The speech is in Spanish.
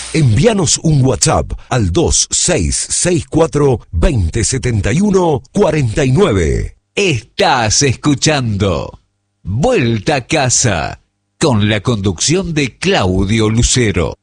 Envíanos un WhatsApp al 2664-2071-49. Estás escuchando Vuelta a Casa con la conducción de Claudio Lucero.